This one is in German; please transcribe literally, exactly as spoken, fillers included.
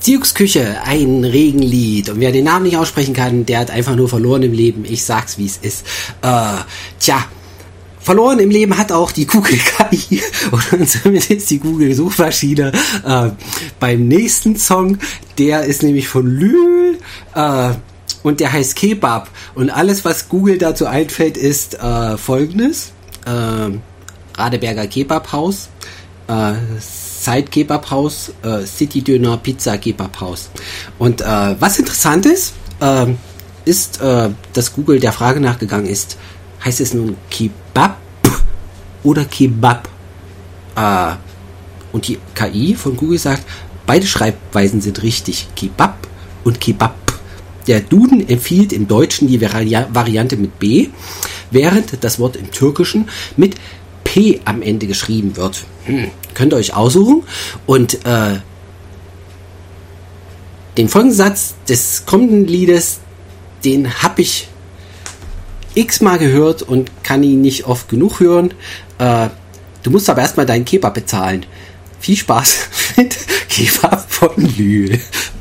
Sioux Küche, ein Regenlied. Und wer den Namen nicht aussprechen kann, der hat einfach nur verloren im Leben. Ich sag's, wie es ist. Äh, tja, verloren im Leben hat auch die Google K I oder zumindest die Google Suchmaschine. Äh, beim nächsten Song, der ist nämlich von Lül äh, und der heißt Kebab. Und alles, was Google dazu einfällt, ist äh, folgendes. Äh, Radeberger Kebabhaus, äh, Side Kebabhaus, äh, City Döner Pizza Kebabhaus. Und äh, was interessant ist, äh, ist, äh, dass Google der Frage nachgegangen ist, heißt es nun Kebab oder Kebab? Äh, und die K I von Google sagt, beide Schreibweisen sind richtig, Kebab und Kebab. Der Duden empfiehlt im Deutschen die Vari- Variante mit B, während das Wort im Türkischen mit P am Ende geschrieben wird. Hm, könnt ihr euch aussuchen. Und äh, den folgenden Satz des kommenden Liedes, den habe ich x-mal gehört und kann ihn nicht oft genug hören. Äh, du musst aber erstmal deinen Kebab bezahlen. Viel Spaß mit Kebab von Lül.